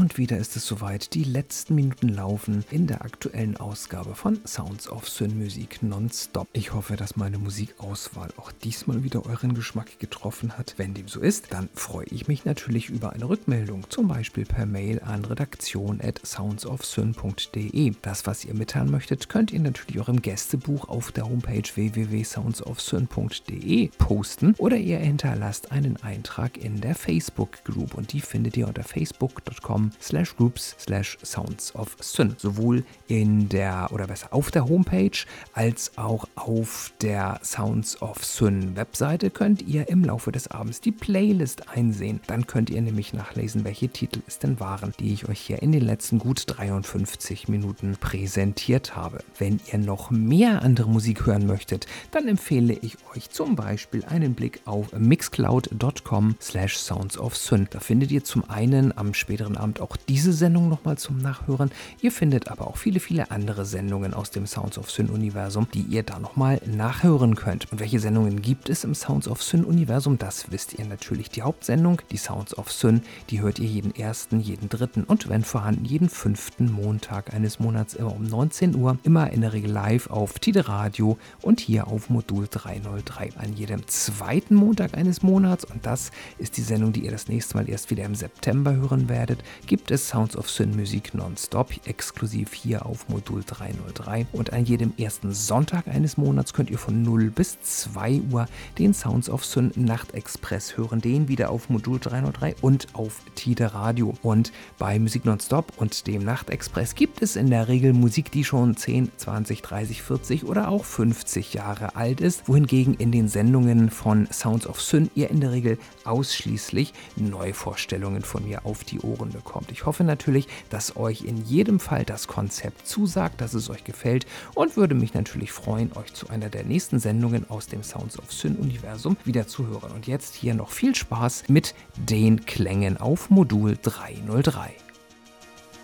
und wieder ist es soweit. Die letzten Minuten laufen in der aktuellen Ausgabe von Sounds of Syn Musik Nonstop. Ich hoffe, dass meine Musikauswahl auch diesmal wieder euren Geschmack getroffen hat. Wenn dem so ist, dann freue ich mich natürlich über eine Rückmeldung, zum Beispiel per Mail an redaktion@soundsofsyn.de. Das, was ihr mitteilen möchtet, könnt ihr natürlich auch im Gästebuch auf der Homepage www.soundsofsyn.de posten oder ihr hinterlasst einen Eintrag in der Facebook-Group und die findet ihr unter facebook.com/groups/soundsofsyn. Sowohl in der, oder besser auf der Homepage als auch auf der Sounds of Syn Webseite könnt ihr im Laufe des Abends die Playlist einsehen. Dann könnt ihr nämlich nachlesen, welche Titel es denn waren, die ich euch hier in den letzten gut 53 Minuten präsentiert habe. Wenn ihr noch mehr andere Musik hören möchtet, dann empfehle ich euch zum Beispiel einen Blick auf mixcloud.com/soundsofsyn. Da findet ihr zum einen am späteren Abend auch diese Sendung nochmal zum Nachhören. Ihr findet aber auch viele, viele andere Sendungen aus dem Sounds of Syn Universum, die ihr da nochmal nachhören könnt. Und welche Sendungen gibt es im Sounds of Syn Universum? Das wisst ihr natürlich. Die Hauptsendung, die Sounds of Syn, die hört ihr jeden ersten, jeden dritten und wenn vorhanden jeden 5. Montag eines Monats immer um 19 Uhr, immer in der Regel live auf Tide Radio und hier auf Modul 303. An jedem zweiten Montag eines Monats, und das ist die Sendung, die ihr das nächste Mal erst wieder im September hören werdet, gibt es Sounds of Syn Musik Nonstop, exklusiv hier auf Modul 303. Und an jedem ersten Sonntag eines Monats könnt ihr von 0 bis 2 Uhr den Sounds of Syn Nachtexpress hören, den wieder auf Modul 303 und auf Tide Radio. Und bei Musik Nonstop und dem Nachtexpress gibt es in der Regel Musik, die schon 10, 20, 30, 40 oder auch 50 Jahre alt ist, wohingegen in den Sendungen von Sounds of Syn ihr in der Regel ausschließlich Neuvorstellungen von mir auf die Ohren bekommt. Ich hoffe natürlich, dass euch in jedem Fall das Konzept zusagt, dass es euch gefällt und würde mich natürlich freuen, euch zu einer der nächsten Sendungen aus dem Sounds of Syn Universum wieder zu hören. Und jetzt hier noch viel Spaß mit den Klängen auf Modul 303.